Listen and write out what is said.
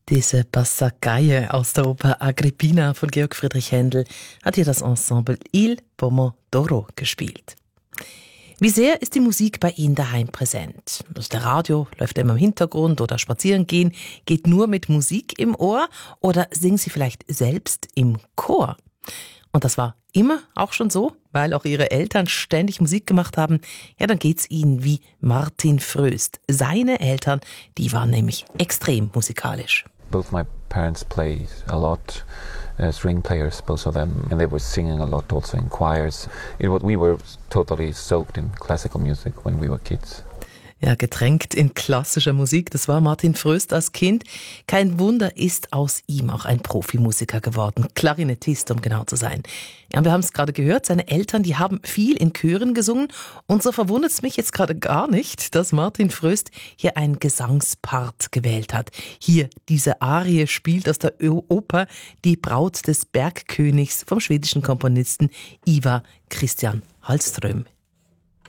Diese Passacaglie aus der Oper Agrippina von Georg Friedrich Händel hat hier das Ensemble Il Pomodoro gespielt. Wie sehr ist die Musik bei Ihnen daheim präsent? Also der Radio läuft immer im Hintergrund oder spazieren gehen geht nur mit Musik im Ohr oder singen Sie vielleicht selbst im Chor? Und das war immer auch schon so, weil auch Ihre Eltern ständig Musik gemacht haben. Ja, dann geht's Ihnen wie Martin Fröst. Seine Eltern, die waren nämlich extrem musikalisch. Both my parents played a lot, string players, both of them, and they were singing a lot also in choirs. We were totally soaked in classical music when we were kids. Ja, getränkt in klassischer Musik, das war Martin Fröst als Kind. Kein Wunder, ist aus ihm auch ein Profimusiker geworden. Klarinettist, um genau zu sein. Ja, und wir haben es gerade gehört, seine Eltern, die haben viel in Chören gesungen. Und so verwundert es mich jetzt gerade gar nicht, dass Martin Fröst hier einen Gesangspart gewählt hat. Hier, diese Arie spielt aus der Oper Die Braut des Bergkönigs vom schwedischen Komponisten Ivar Christian Hallström.